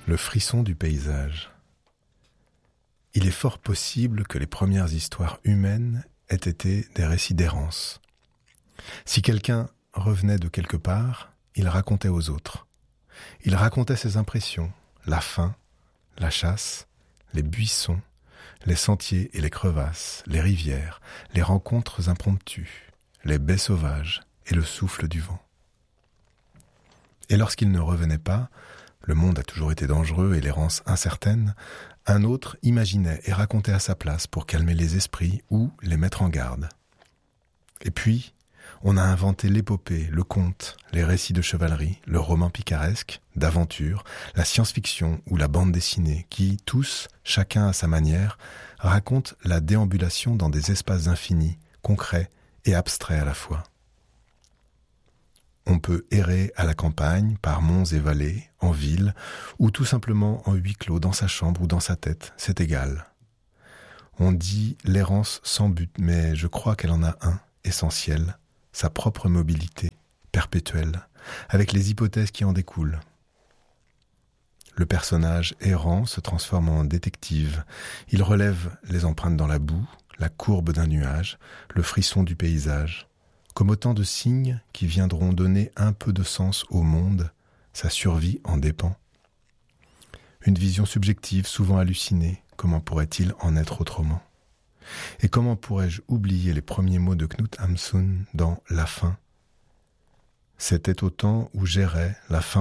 Le frisson du paysage. Il est fort possible que les premières histoires humaines aient été des récits d'errance. Si quelqu'un revenait de quelque part, il racontait aux autres. Il racontait ses impressions, la faim, la chasse, les buissons, les sentiers et les crevasses, les rivières, les rencontres impromptues, les baies sauvages et le souffle du vent. Et lorsqu'il ne revenait pas, le monde a toujours été dangereux et l'errance incertaine, un autre imaginait et racontait à sa place pour calmer les esprits ou les mettre en garde. Et puis, on a inventé l'épopée, le conte, les récits de chevalerie, le roman picaresque, d'aventure, la science-fiction ou la bande dessinée qui, tous, chacun à sa manière, racontent la déambulation dans des espaces infinis, concrets et abstraits à la fois. On peut errer à la campagne, par monts et vallées, en ville, ou tout simplement en huis clos dans sa chambre ou dans sa tête, c'est égal. On dit l'errance sans but, mais je crois qu'elle en a un, essentiel, sa propre mobilité, perpétuelle, avec les hypothèses qui en découlent. Le personnage errant se transforme en détective. Il relève les empreintes dans la boue, la courbe d'un nuage, le frisson du paysage, comme autant de signes qui viendront donner un peu de sens au monde, sa survie en dépend. Une vision subjective, souvent hallucinée, comment pourrait-il en être autrement ? Et comment pourrais-je oublier les premiers mots de Knut Hamsun dans La faim ? C'était au temps où j'errais, la faim